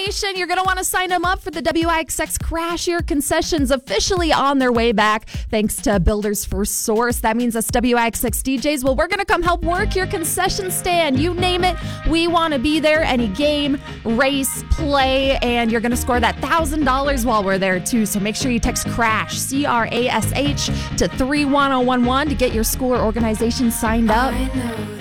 Nation, you're going to want to sign them up for the WIXX Crash Year concessions officially on their way back thanks to Builders First Source. That means us WIXX DJs, well, we're going to come help work your concession stand. You name it, we want to be there. Any game, race, play, and you're going to score that $1,000 while we're there too. So make sure you text CRASH, CRASH, to 31011 to get your school or organization signed up.